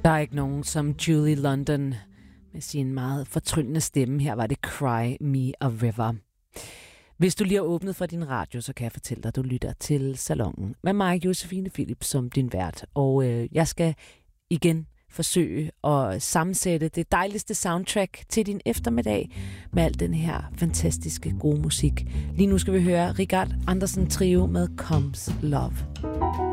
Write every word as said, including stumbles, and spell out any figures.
Der er ikke nogen som Julie London med sin meget fortryllende stemme. Her var det Cry Me a River. Hvis du lige har åbnet for din radio, så kan jeg fortælle dig, at du lytter til Salonen med mig, Josefine Philips, som din vært. Og øh, jeg skal igen forsøge at sammensætte det dejligste soundtrack til din eftermiddag med al den her fantastiske gode musik. Lige nu skal vi høre Richard Andersen Trio med Comes Love.